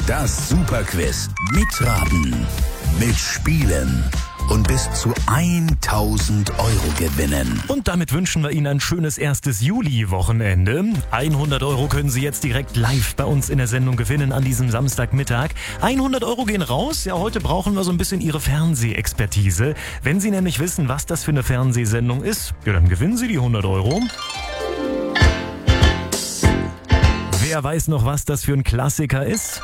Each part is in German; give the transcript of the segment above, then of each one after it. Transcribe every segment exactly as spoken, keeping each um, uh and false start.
Das Superquiz. Mitraten, mitspielen und bis zu tausend Euro gewinnen. Und damit wünschen wir Ihnen ein schönes erstes Juli-Wochenende. hundert Euro können Sie jetzt direkt live bei uns in der Sendung gewinnen an diesem Samstagmittag. hundert Euro gehen raus. Ja, heute brauchen wir so ein bisschen Ihre Fernsehexpertise. Wenn Sie nämlich wissen, was das für eine Fernsehsendung ist, ja, dann gewinnen Sie die hundert Euro. Wer weiß noch, was das für ein Klassiker ist?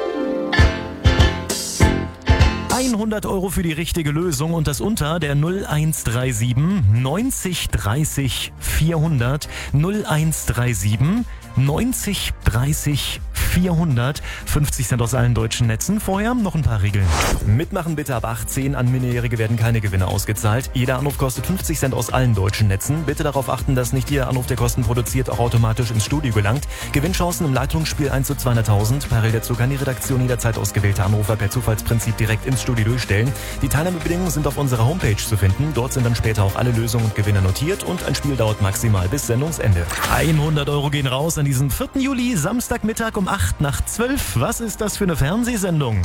hundert Euro für die richtige Lösung und das unter der null eins drei sieben neunzig dreißig vierhundert null eins drei sieben neunzig dreißig vierhundert. fünfzig Cent aus allen deutschen Netzen. Vorher noch ein paar Regeln. Mitmachen bitte ab achtzehn. An Minderjährige werden keine Gewinne ausgezahlt. Jeder Anruf kostet fünfzig Cent aus allen deutschen Netzen. Bitte darauf achten, dass nicht jeder Anruf, der Kosten produziert, auch automatisch ins Studio gelangt. Gewinnchancen im Leitungsspiel eins zu zweihunderttausend. Parallel dazu kann die Redaktion jederzeit ausgewählte Anrufer per Zufallsprinzip direkt ins Studio durchstellen. Die Teilnahmebedingungen sind auf unserer Homepage zu finden. Dort sind dann später auch alle Lösungen und Gewinne notiert und ein Spiel dauert maximal bis Sendungsende. hundert Euro gehen raus an diesem vierten Juli, Samstagmittag um acht nach zwölf. Was ist das für eine Fernsehsendung?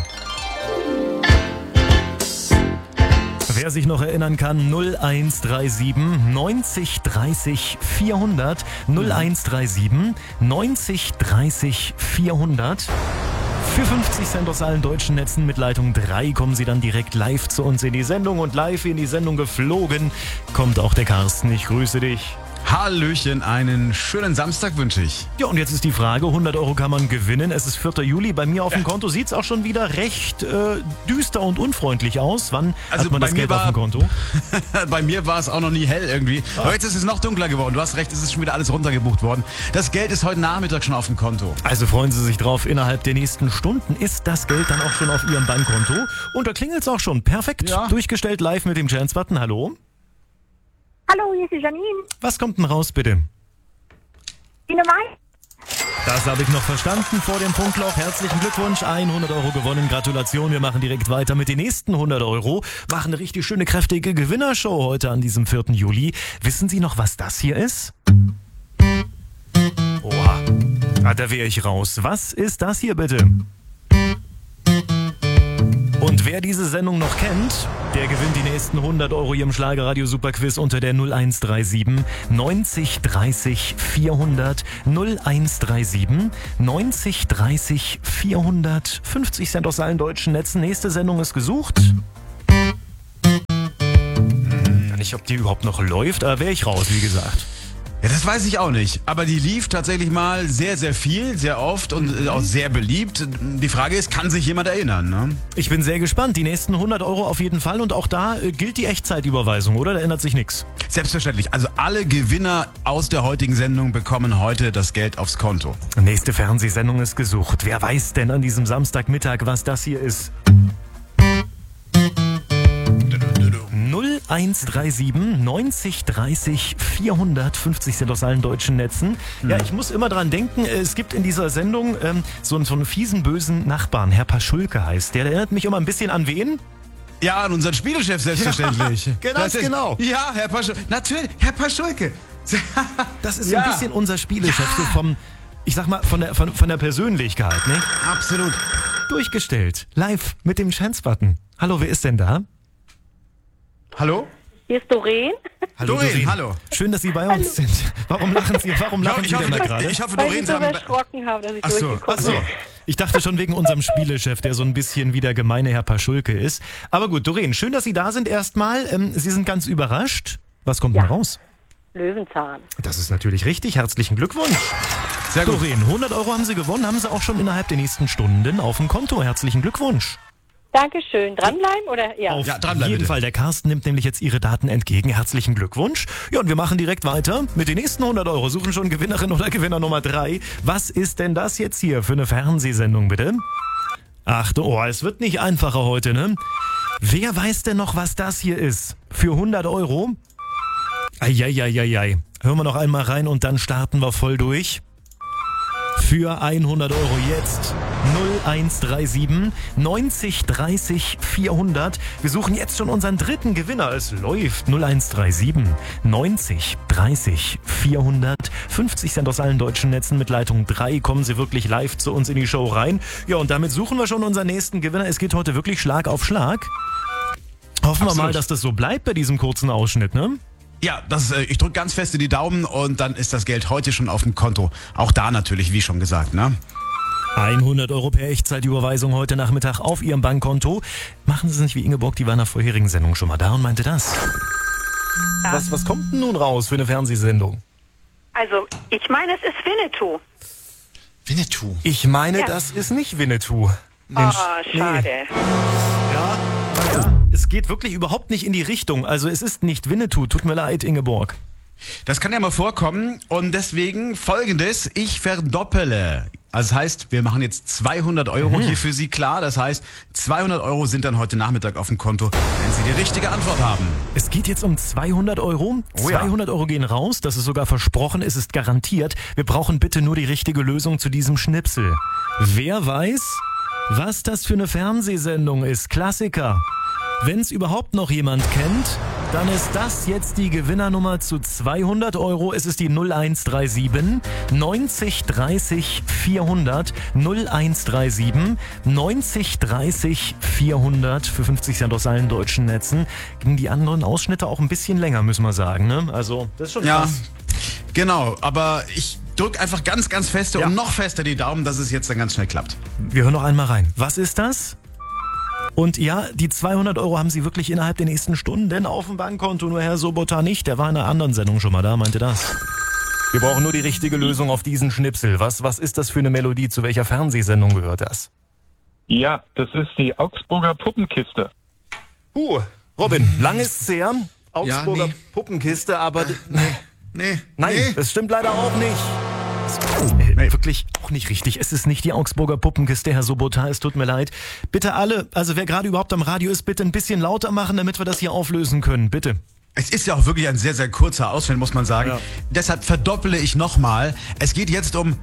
Wer sich noch erinnern kann, null eins drei sieben neunzig dreißig vierhundert null eins drei sieben neunzig dreißig vierhundert. Für fünfzig Cent aus allen deutschen Netzen mit Leitung drei kommen Sie dann direkt live zu uns in die Sendung und live in die Sendung geflogen kommt auch der Carsten. Ich grüße dich. Hallöchen, einen schönen Samstag wünsche ich. Ja, und jetzt ist die Frage, hundert Euro kann man gewinnen. Es ist vierter Juli. Bei mir auf dem Konto sieht es auch schon wieder recht äh, düster und unfreundlich aus. Wann also hat man das Geld war, auf dem Konto? Bei mir war es auch noch nie hell irgendwie. Ah. Aber jetzt ist es noch dunkler geworden. Du hast recht, es ist schon wieder alles runtergebucht worden. Das Geld ist heute Nachmittag schon auf dem Konto. Also freuen Sie sich drauf. Innerhalb der nächsten Stunden ist das Geld dann auch schon auf Ihrem Bankkonto. Und da klingelt es auch schon. Perfekt. Ja. Durchgestellt live mit dem Chance-Button. Hallo? Hallo, hier ist die Janine. Was kommt denn raus, bitte? Die Nummer eins. Das habe ich noch verstanden vor dem Punktloch. Herzlichen Glückwunsch, hundert Euro gewonnen. Gratulation, wir machen direkt weiter mit den nächsten hundert Euro. Machen eine richtig schöne, kräftige Gewinnershow heute an diesem vierten Juli. Wissen Sie noch, was das hier ist? Oha, ah, da wäre ich raus. Was ist das hier bitte? Und wer diese Sendung noch kennt, der gewinnt die nächsten hundert Euro hier im Schlagerradio Superquiz unter der null eins drei sieben neunzig dreißig vierhundert null eins drei sieben neunzig dreißig vierhundert. fünfzig Cent aus allen deutschen Netzen. Nächste Sendung ist gesucht. Hm, nicht, ob die überhaupt noch läuft, aber wäre ich raus, wie gesagt. Ja, das weiß ich auch nicht. Aber die lief tatsächlich mal sehr, sehr viel, sehr oft und auch sehr beliebt. Die Frage ist, kann sich jemand erinnern? Ne? Ich bin sehr gespannt. Die nächsten hundert Euro auf jeden Fall. Und auch da äh, gilt die Echtzeitüberweisung, oder? Da ändert sich nichts. Selbstverständlich. Also alle Gewinner aus der heutigen Sendung bekommen heute das Geld aufs Konto. Nächste Fernsehsendung ist gesucht. Wer weiß denn an diesem Samstagmittag, was das hier ist? null eins drei sieben neunzig dreißig vierhundert. fünfzig Cent aus allen deutschen Netzen. Ja, ich muss immer dran denken, es gibt in dieser Sendung ähm, so, so einen fiesen, bösen Nachbarn. Herr Paschulke heißt der. Der erinnert mich immer ein bisschen an wen? Ja, an unseren Spielechef selbstverständlich. Ja, genau, Das ist, genau. Ja, Herr Paschulke. Natürlich, Herr Paschulke. Das ist Ja. so ein bisschen unser Spielechef, so vom, ich sag mal, von der, von, von der Persönlichkeit, ne? Absolut. Durchgestellt. Live mit dem Chance-Button. Hallo, wer ist denn da? Hallo? Hier ist Doreen. Hallo, Doreen, hallo. Schön, dass Sie bei uns sind. Warum lachen Sie, warum lachen ich, Sie hoffe, denn da gerade? ich hoffe, Weil Doreen ich so haben... erschrocken habe, dass ich Ach so, durchgekommen Ach so. bin. Ich dachte schon wegen unserem Spielechef, der so ein bisschen wie der gemeine Herr Paschulke ist. Aber gut, Doreen, schön, dass Sie da sind erstmal. Ähm, Sie sind ganz überrascht. Was kommt Ja. denn raus? Löwenzahn. Das ist natürlich richtig. Herzlichen Glückwunsch. Sehr gut. Doreen, hundert Euro haben Sie gewonnen, haben Sie auch schon innerhalb der nächsten Stunden auf dem Konto. Herzlichen Glückwunsch. Dankeschön. Dranbleiben oder? Ja. Auf Ja, dranbleiben jeden bitte. Fall. Der Carsten nimmt nämlich jetzt Ihre Daten entgegen. Herzlichen Glückwunsch. Ja, und wir machen direkt weiter mit den nächsten hundert Euro. Suchen schon Gewinnerin oder Gewinner Nummer drei. Was ist denn das jetzt hier für eine Fernsehsendung, bitte? Ach, oh, es wird nicht einfacher heute, ne? Wer weiß denn noch, was das hier ist? Für hundert Euro? Eieieiei. Hören wir noch einmal rein und dann starten wir voll durch. für hundert Euro jetzt null eins drei sieben neunzig dreißig vierhundert. Wir suchen jetzt schon unseren dritten Gewinner. Es läuft null eins drei sieben neunzig dreißig vierhundert. fünfzig Cent aus allen deutschen Netzen mit Leitung drei. Kommen Sie wirklich live zu uns in die Show rein. Ja, und damit suchen wir schon unseren nächsten Gewinner. Es geht heute wirklich Schlag auf Schlag. Hoffen Absolut. wir mal, dass das so bleibt bei diesem kurzen Ausschnitt, ne? Ja, das, äh, ich drücke ganz fest in die Daumen und dann ist das Geld heute schon auf dem Konto. Auch da natürlich, wie schon gesagt, ne? hundert Euro per Echtzeitüberweisung heute Nachmittag auf Ihrem Bankkonto. Machen Sie es nicht wie Ingeborg, die war in der vorherigen Sendung schon mal da und meinte das. Was, was kommt denn nun raus für eine Fernsehsendung? Also, ich meine, es ist Winnetou. Winnetou. Ich meine, Ja. das ist nicht Winnetou. Oh, schade. Nee. Ja, ja, es geht wirklich überhaupt nicht in die Richtung. Also es ist nicht Winnetou. Tut mir leid, Ingeborg. Das kann ja mal vorkommen und deswegen Folgendes, ich verdoppele. Also das heißt, wir machen jetzt zweihundert Euro hier für Sie klar. Das heißt, zweihundert Euro sind dann heute Nachmittag auf dem Konto, wenn Sie die richtige Antwort haben. Es geht jetzt um zweihundert Euro. Oh ja. zweihundert Euro gehen raus. Das ist sogar versprochen. Es ist garantiert. Wir brauchen bitte nur die richtige Lösung zu diesem Schnipsel. Wer weiß, was das für eine Fernsehsendung ist? Klassiker. Wenn es überhaupt noch jemand kennt, dann ist das jetzt die Gewinnernummer zu zweihundert Euro. Es ist die null eins drei sieben neunzig dreißig vierhundert. null eins drei sieben neunzig dreißig vierhundert für fünfzig Cent aus allen deutschen Netzen. Gingen die anderen Ausschnitte auch ein bisschen länger, müssen wir sagen, ne? Also, das ist schon Ja, krass. genau. Aber ich drücke einfach ganz, ganz feste Ja. und noch fester die Daumen, dass es jetzt dann ganz schnell klappt. Wir hören noch einmal rein. Was ist das? Und ja, die zweihundert Euro haben Sie wirklich innerhalb der nächsten Stunden auf dem Bankkonto. Nur Herr Sobotta nicht. Der war in einer anderen Sendung schon mal da, meinte das. Wir brauchen nur die richtige Lösung auf diesen Schnipsel. Was, was ist das für eine Melodie? Zu welcher Fernsehsendung gehört das? Ja, das ist die Augsburger Puppenkiste. Uh, Robin, lang ist's her. Augsburger Ja, nee. Puppenkiste, aber... d- Nee. Nein, Nee. das stimmt leider auch nicht. Das, äh, wirklich auch nicht richtig. Es ist nicht die Augsburger Puppenkiste, Herr Sobotta, es tut mir leid. Bitte alle, also wer gerade überhaupt am Radio ist, bitte ein bisschen lauter machen, damit wir das hier auflösen können, bitte. Es ist ja auch wirklich ein sehr, sehr kurzer Ausschnitt, muss man sagen. Ja. Deshalb verdoppele ich nochmal. Es geht jetzt um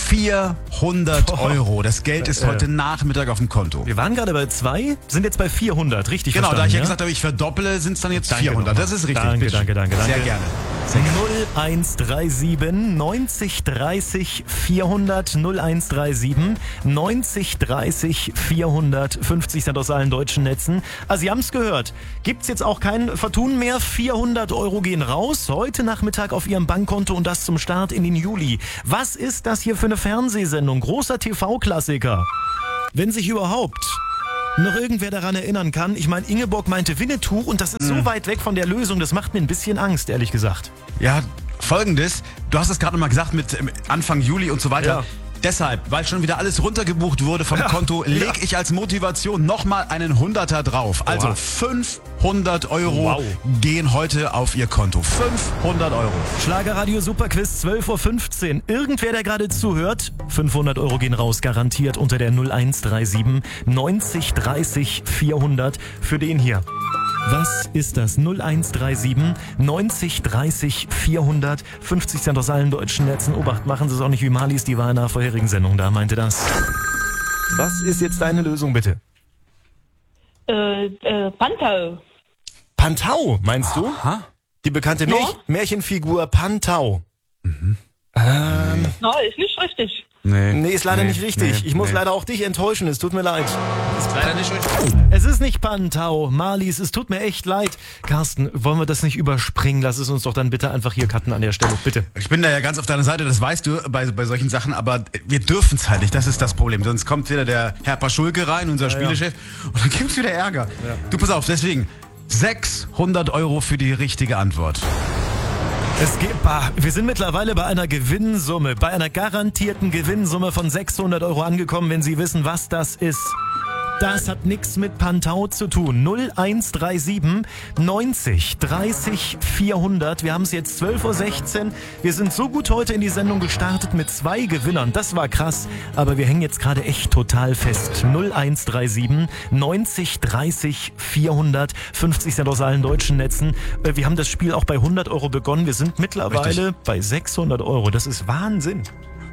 vierhundert Euro. Das Geld ist Äh. heute Nachmittag auf dem Konto. Wir waren gerade bei zwei, sind jetzt bei vierhundert, richtig Genau, verstanden, da ich ja ja gesagt habe, ich verdoppele, sind es dann jetzt Danke vierhundert. nochmal. Das ist richtig. Danke, Bitte. danke, danke, danke. Sehr gerne. Sehr gerne. null eins drei sieben neunzig dreißig vierhundert null eins drei sieben neunzig dreißig vierhundert fünfzig Cent aus allen deutschen Netzen. Also Sie haben es gehört. Gibt's jetzt auch kein Vertun mehr. vierhundert Euro gehen raus. Heute Nachmittag auf Ihrem Bankkonto und das zum Start in den Juli. Was ist das hier für eine Fernsehsendung? Großer T V-Klassiker. Wenn sich überhaupt noch irgendwer daran erinnern kann. Ich meine, Ingeborg meinte Winnetou und das ist so weit weg von der Lösung, das macht mir ein bisschen Angst, ehrlich gesagt. Ja, folgendes. Du hast es gerade mal gesagt mit ähm, Anfang Juli und so weiter. Ja. Deshalb, weil schon wieder alles runtergebucht wurde vom Ja. Konto, leg Ja. ich als Motivation nochmal einen Hunderter drauf. Also Oha. fünfhundert Euro Wow. gehen heute auf Ihr Konto. fünfhundert Euro. Schlagerradio Superquiz zwölf Uhr fünfzehn. Irgendwer, der gerade zuhört, fünfhundert Euro gehen raus, garantiert unter der null eins drei sieben neunzig dreißig vierhundert für den hier. Was ist das? null eins drei sieben neunzig dreißig vierhundert fünfzig Cent aus allen deutschen Netzen. Obacht, machen Sie es auch nicht wie Marlies, die war in einer vorherigen Sendung da, meinte das. Was ist jetzt deine Lösung, bitte? Äh, äh, Pantau. Pantau, meinst du? Aha. Die bekannte Märch Märchenfigur Pantau. Na, ist nicht richtig. Nee, Nee, ist leider nee, nicht richtig. nee, ich muss nee. leider auch dich enttäuschen, es tut mir leid. Ist leider nicht richtig. Es ist nicht Pantau. Marlies, es tut mir echt leid. Carsten, wollen wir das nicht überspringen? Lass es uns doch dann bitte einfach hier cutten an der Stelle, bitte. Ich bin da ja ganz auf deiner Seite, das weißt du bei, bei solchen Sachen, aber wir dürfen es halt nicht, das ist das Problem. Sonst kommt wieder der Herr Paschulke rein, unser Spielechef, und dann gibt's wieder Ärger. Du, pass auf, deswegen sechshundert Euro für die richtige Antwort. Es geht, bah, wir sind mittlerweile bei einer Gewinnsumme, bei einer garantierten Gewinnsumme von sechshundert Euro angekommen, wenn Sie wissen, was das ist. Das hat nichts mit Pantau zu tun. null eins drei sieben neunzig dreißig vierhundert. Wir haben es jetzt zwölf Uhr sechzehn. Wir sind so gut heute in die Sendung gestartet mit zwei Gewinnern. Das war krass. Aber wir hängen jetzt gerade echt total fest. null eins drei sieben neunzig dreißig vierhundert. fünfzig Cent aus allen deutschen Netzen. Äh, Wir haben das Spiel auch bei hundert Euro begonnen. Wir sind mittlerweile Richtig. bei sechshundert Euro. Das ist Wahnsinn.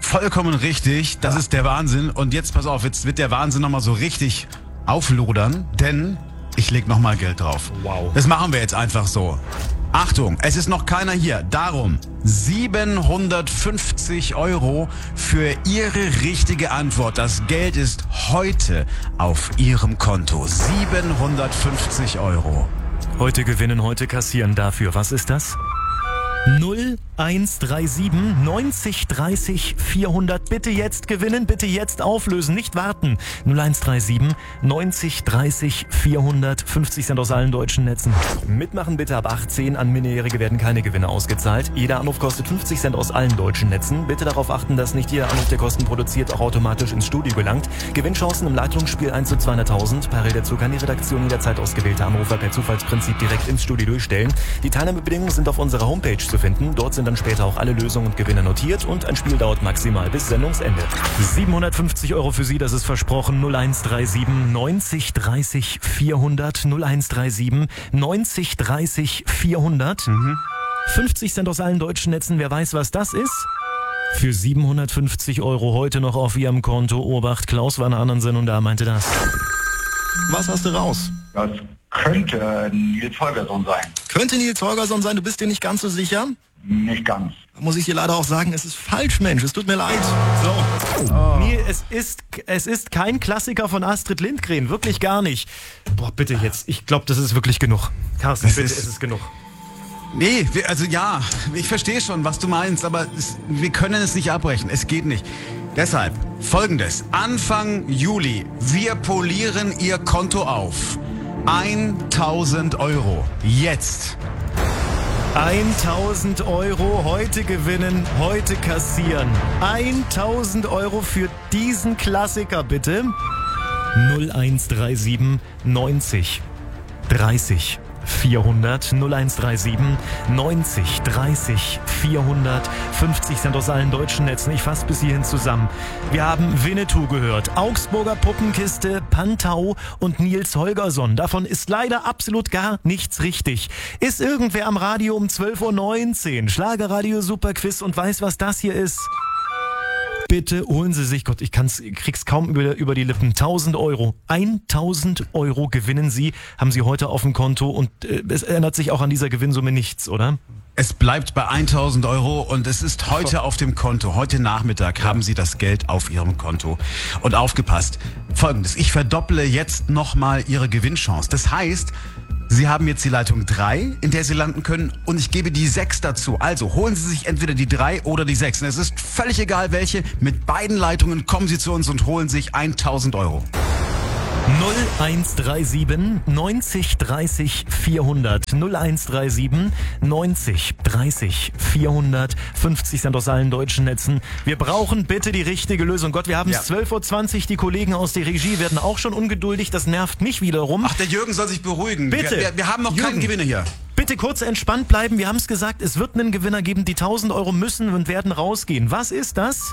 vollkommen richtig. Das ist der Wahnsinn. Und jetzt, pass auf, jetzt wird der Wahnsinn nochmal so richtig auflodern, denn ich leg nochmal Geld drauf. Wow. Das machen wir jetzt einfach so. Achtung, es ist noch keiner hier. Darum siebenhundertfünfzig Euro für Ihre richtige Antwort. Das Geld ist heute auf Ihrem Konto. siebenhundertfünfzig Euro. Heute gewinnen, heute kassieren dafür. Was ist das? null eins drei sieben neunzig dreißig vierhundert. Bitte jetzt gewinnen, bitte jetzt auflösen, nicht warten. null eins drei sieben neunzig dreißig vierhundert. fünfzig Cent aus allen deutschen Netzen. Mitmachen bitte ab achtzehn. An Minderjährige werden keine Gewinne ausgezahlt. Jeder Anruf kostet fünfzig Cent aus allen deutschen Netzen. Bitte darauf achten, dass nicht jeder Anruf, der Kosten produziert, auch automatisch ins Studio gelangt. Gewinnchancen im Leitungsspiel eins zu zweihunderttausend. Parallel dazu kann die Redaktion jederzeit ausgewählte Anrufer per Zufallsprinzip direkt ins Studio durchstellen. Die Teilnahmebedingungen sind auf unserer Homepage zu finden. Dort sind dann später auch alle Lösungen und Gewinne notiert und ein Spiel dauert maximal bis Sendungsende. siebenhundertfünfzig Euro für Sie, das ist versprochen. null eins drei sieben neunzig dreißig vierhundert. null eins drei sieben neunzig dreißig vierhundert. Mhm. fünfzig Cent aus allen deutschen Netzen. Wer weiß, was das ist? Für siebenhundertfünfzig Euro heute noch auf Ihrem Konto. Obacht, Klaus war in einer anderen Sendung da, meinte das. Was hast du raus? Das könnte Nils Holgersson sein. Könnte Nils Holgersson sein, du bist dir nicht ganz so sicher? Nicht ganz. Da muss ich dir leider auch sagen, es ist falsch, Mensch. Es tut mir leid. So. Oh. Nee, es ist, es ist kein Klassiker von Astrid Lindgren. Wirklich gar nicht. Boah, bitte jetzt. Ich glaube, das ist wirklich genug. Carsten, Das bitte, ist- es ist genug. Nee, wir, also ja, ich verstehe schon, was du meinst, aber es, wir können es nicht abbrechen. Es geht nicht. Deshalb folgendes. Anfang Juli, wir polieren Ihr Konto auf. tausend Euro. Jetzt. tausend Euro heute gewinnen, heute kassieren. tausend Euro für diesen Klassiker, bitte. null eins drei sieben neunzig dreißig vierhundert. null eins drei sieben neunzig dreißig vierhundert. fünfzig Cent aus allen deutschen Netzen. Ich fasse bis hierhin zusammen. Wir haben Winnetou gehört, Augsburger Puppenkiste, Pantau und Nils Holgersson. Davon ist leider absolut gar nichts richtig. Ist irgendwer am Radio um zwölf Uhr neunzehn, Schlagerradio Superquiz und weiß, was das hier ist? Bitte holen Sie sich, Gott, ich kann's, krieg's kaum über, über die Lippen. tausend Euro. tausend Euro gewinnen Sie, haben Sie heute auf dem Konto und äh, es ändert sich auch an dieser Gewinnsumme nichts, oder? Es bleibt bei tausend Euro und es ist heute auf dem Konto. Heute Nachmittag haben Sie das Geld auf Ihrem Konto. Und aufgepasst, Folgendes, ich verdopple jetzt nochmal Ihre Gewinnchance. Das heißt, Sie haben jetzt die Leitung drei, in der Sie landen können und ich gebe die sechs dazu. Also holen Sie sich entweder die drei oder die sechs. Und es ist völlig egal welche. Mit beiden Leitungen kommen Sie zu uns und holen sich tausend Euro. null eins drei sieben neunzig dreißig vierhundert. null eins drei sieben neunzig dreißig vierhundert. fünfzig Cent aus allen deutschen Netzen. Wir brauchen bitte die richtige Lösung. Gott, wir haben es Ja. zwölf Uhr zwanzig. Die Kollegen aus der Regie werden auch schon ungeduldig. Das nervt mich wiederum. Ach, der Jürgen soll sich beruhigen. Bitte. Wir, wir, wir haben noch keinen Jürgen. Gewinner hier. Bitte kurz entspannt bleiben. Wir haben es gesagt, es wird einen Gewinner geben. Die tausend Euro müssen und werden rausgehen. Was ist das?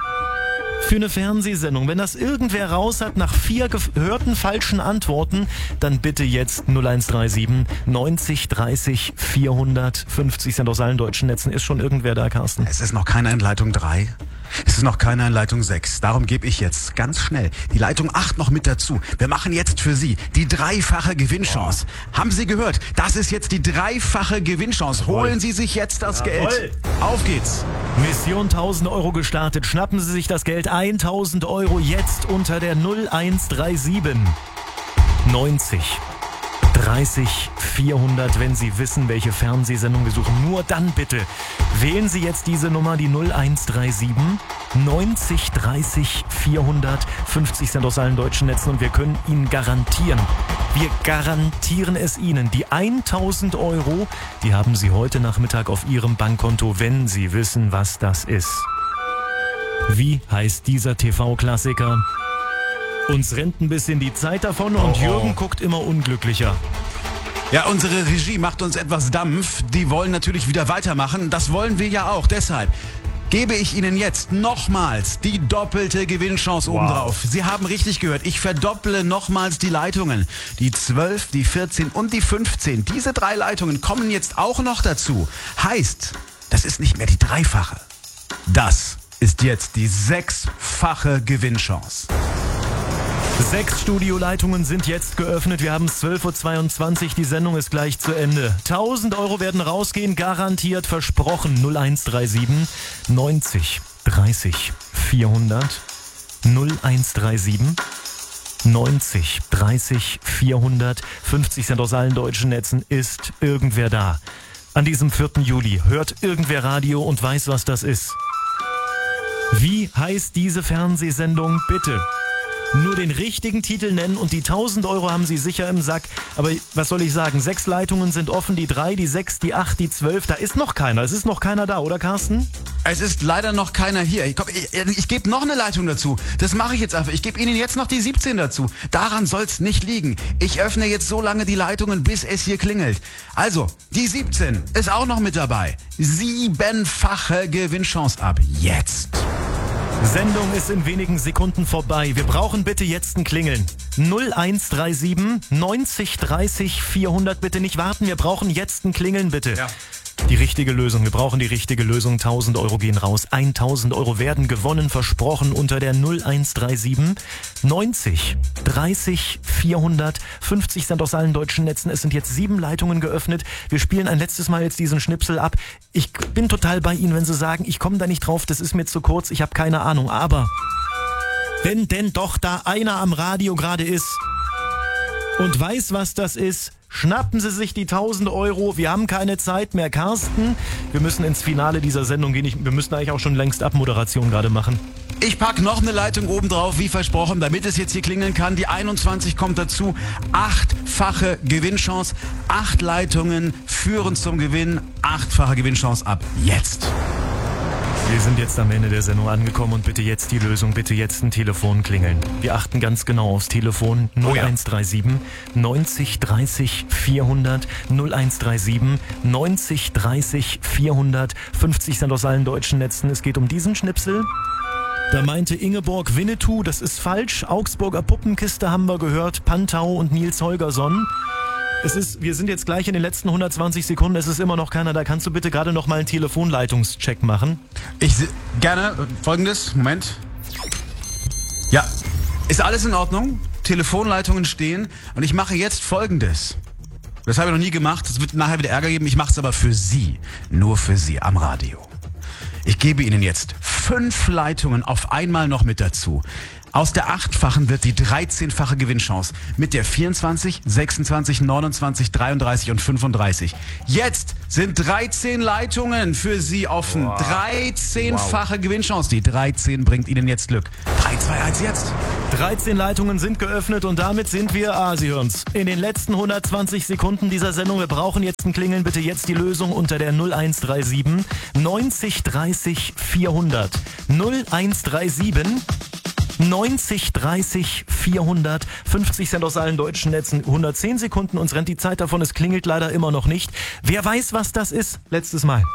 Für eine Fernsehsendung. Wenn das irgendwer raus hat nach vier gehörten falschen Antworten, dann bitte jetzt null eins drei sieben neunzig dreißig vierhundert. fünfzig Cent aus allen deutschen Netzen. Ist schon irgendwer da, Carsten? Es ist noch keiner in Leitung drei. Es ist noch keiner in Leitung sechs. Darum gebe ich jetzt ganz schnell die Leitung acht noch mit dazu. Wir machen jetzt für Sie die dreifache Gewinnchance. Oh. Haben Sie gehört? Das ist jetzt die dreifache Gewinnchance. Holen Sie sich jetzt das Jawohl. Geld. Auf geht's. Mission tausend Euro gestartet. Schnappen Sie sich das Geld. tausend Euro jetzt unter der null eins drei sieben neunzig dreißig vierhundert. Wenn Sie wissen, welche Fernsehsendung wir suchen, nur dann bitte wählen Sie jetzt diese Nummer, die null eins drei sieben neunzig dreißig vierhundert. fünfzig Cent aus allen deutschen Netzen und wir können Ihnen garantieren, wir garantieren es Ihnen, die tausend Euro, die haben Sie heute Nachmittag auf Ihrem Bankkonto, wenn Sie wissen, was das ist. Wie heißt dieser T V-Klassiker? Uns rennt ein bisschen die Zeit davon und Oh. Jürgen guckt immer unglücklicher. Ja, unsere Regie macht uns etwas Dampf. Die wollen natürlich wieder weitermachen. Das wollen wir ja auch. Deshalb gebe ich Ihnen jetzt nochmals die doppelte Gewinnchance obendrauf. Sie haben richtig gehört. Ich verdopple nochmals die Leitungen. Die zwölf, die vierzehn und die fünfzehn. Diese drei Leitungen kommen jetzt auch noch dazu. Heißt, das ist nicht mehr die dreifache. Das ist jetzt die sechsfache Gewinnchance. Sechs Studioleitungen sind jetzt geöffnet. Wir haben zwölf Uhr zweiundzwanzig. Die Sendung ist gleich zu Ende. tausend Euro werden rausgehen, garantiert versprochen. null eins drei sieben neunzig dreißig vierhundert. null eins drei sieben neunzig dreißig vierhundert. fünfzig Cent aus allen deutschen Netzen. Ist irgendwer da? An diesem vierten Juli hört irgendwer Radio und weiß, was das ist. Wie heißt diese Fernsehsendung? Bitte nur den richtigen Titel nennen und die tausend Euro haben Sie sicher im Sack. Aber was soll ich sagen? Sechs Leitungen sind offen, die drei, die sechs, die acht, die zwölf. Da ist noch keiner. Es ist noch keiner da, oder Carsten? Es ist leider noch keiner hier. Ich, ich, ich gebe noch eine Leitung dazu. Das mache ich jetzt einfach. Ich gebe Ihnen jetzt noch die siebzehn dazu. Daran soll es nicht liegen. Ich öffne jetzt so lange die Leitungen, bis es hier klingelt. Also, die siebzehn ist auch noch mit dabei. Siebenfache Gewinnchance ab jetzt. Sendung ist in wenigen Sekunden vorbei. Wir brauchen bitte jetzt ein Klingeln. null eins drei sieben neunzig dreißig vierhundert. Bitte nicht warten. Wir brauchen jetzt ein Klingeln, bitte. Ja. Die richtige Lösung. Wir brauchen die richtige Lösung. tausend Euro gehen raus. tausend Euro werden gewonnen, versprochen unter der null eins drei sieben neunzig dreißig vierhundert. fünfzig Cent aus allen deutschen Netzen. Es sind jetzt sieben Leitungen geöffnet. Wir spielen ein letztes Mal jetzt diesen Schnipsel ab. Ich bin total bei Ihnen, wenn Sie sagen, ich komme da nicht drauf, das ist mir zu kurz, ich habe keine Ahnung. Aber wenn denn doch da einer am Radio gerade ist und weiß, was das ist, schnappen Sie sich die tausend Euro. Wir haben keine Zeit mehr. Carsten, wir müssen ins Finale dieser Sendung gehen. Ich, wir müssen eigentlich auch schon längst Abmoderation gerade machen. Ich pack noch eine Leitung oben drauf, wie versprochen, damit es jetzt hier klingeln kann. Die einundzwanzig kommt dazu. Achtfache Gewinnchance. Acht Leitungen führen zum Gewinn. Achtfache Gewinnchance ab jetzt. Wir sind jetzt am Ende der Sendung angekommen und bitte jetzt die Lösung, bitte jetzt ein Telefon klingeln. Wir achten ganz genau aufs Telefon null eins drei sieben neunzig dreißig vierhundert, null eins drei sieben neunzig dreißig vierhundert, fünfzig Cent aus allen deutschen Netzen. Es geht um diesen Schnipsel. Da meinte Ingeborg Winnetou, das ist falsch. Augsburger Puppenkiste haben wir gehört, Pantau und Nils Holgersson. Es ist, wir sind jetzt gleich in den letzten hundertzwanzig Sekunden, es ist immer noch keiner da. Kannst du bitte gerade noch mal einen Telefonleitungscheck machen? Ich gerne. Folgendes, Moment. Ja, ist alles in Ordnung? Telefonleitungen stehen und ich mache jetzt Folgendes. Das habe ich noch nie gemacht, das wird nachher wieder Ärger geben. Ich mache es aber für Sie, nur für Sie am Radio. Ich gebe Ihnen jetzt fünf Leitungen auf einmal noch mit dazu. Aus der achtfachen wird die dreizehnfache Gewinnchance mit der vierundzwanzig, sechsundzwanzig, neunundzwanzig, dreiunddreißig und fünfunddreißig. Jetzt sind dreizehn Leitungen für Sie offen. Wow. dreizehnfache wow. Gewinnchance. Die dreizehn bringt Ihnen jetzt Glück. drei, zwei, eins, jetzt. dreizehn Leitungen sind geöffnet und damit sind wir, ah, Sie hören's, in den letzten hundertzwanzig Sekunden dieser Sendung. Wir brauchen jetzt ein Klingeln. Bitte jetzt die Lösung unter der null eins drei sieben neunzig dreißig vierhundert. null eins drei sieben neunzig dreißig vierhundert, fünfzig Cent aus allen deutschen Netzen, hundertzehn Sekunden, uns rennt die Zeit davon, es klingelt leider immer noch nicht. Wer weiß, was das ist? Letztes Mal.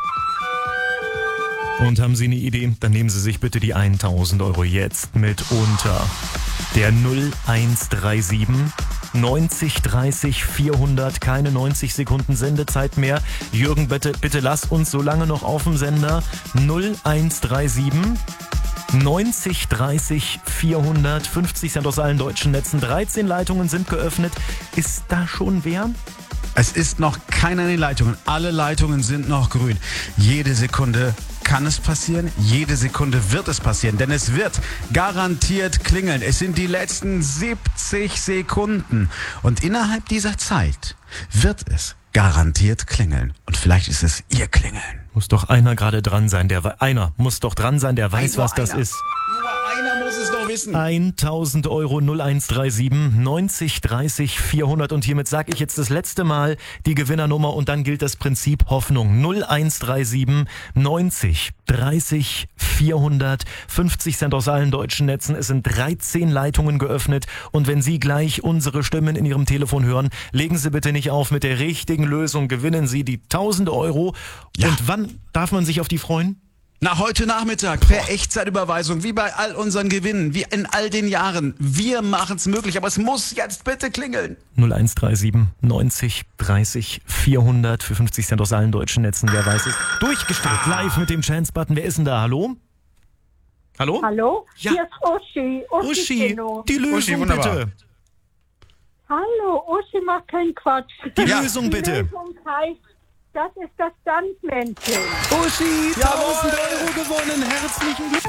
Und haben Sie eine Idee? Dann nehmen Sie sich bitte die tausend Euro jetzt mit unter der null eins drei sieben neunzig dreißig vierhundert, keine neunzig Sekunden Sendezeit mehr. Jürgen, bitte, bitte lass uns so lange noch auf dem Sender. null eins drei sieben neunzig dreißig vierhundert, fünfzig Cent aus allen deutschen Netzen, dreizehn Leitungen sind geöffnet. Ist da schon wer? Es ist noch keiner in den Leitungen. Alle Leitungen sind noch grün. Jede Sekunde kann es passieren, jede Sekunde wird es passieren, denn es wird garantiert klingeln. Es sind die letzten siebzig Sekunden und innerhalb dieser Zeit wird es garantiert klingeln. Und vielleicht ist es Ihr Klingeln. Muss doch einer gerade dran sein, der einer muss doch dran sein, der weiß, was das ist. Nur einer muss es doch wissen. tausend Euro null eins drei sieben neunzig dreißig vierhundert und hiermit sage ich jetzt das letzte Mal die Gewinnernummer und dann gilt das Prinzip Hoffnung. null eins drei sieben neunzig dreißig vierhundert, fünfzig Cent aus allen deutschen Netzen. Es sind dreizehn Leitungen geöffnet und wenn Sie gleich unsere Stimmen in Ihrem Telefon hören, legen Sie bitte nicht auf. Mit der richtigen Lösung gewinnen Sie die tausend Euro. Ja. Und wann darf man sich auf die freuen? Na, heute Nachmittag per Echtzeitüberweisung, wie bei all unseren Gewinnen, wie in all den Jahren. Wir machen es möglich, aber es muss jetzt bitte klingeln. null eins drei sieben neunzig dreißig vierhundert für fünfzig Cent aus allen deutschen Netzen, wer weiß es. Durchgestellt, live mit dem Chance-Button. Wer ist denn da? Hallo? Hallo? Hallo? Ja. Hier ist Uschi. Uschi, Uschi, Kino. die Lösung Uschi, wunderbar. bitte. Hallo, Uschi macht keinen Quatsch. Die Ja. Lösung Die bitte. Lösung heißt, das ist das Sandmännchen. Uschi, tausend Euro gewonnen. Herzlichen Glückwunsch.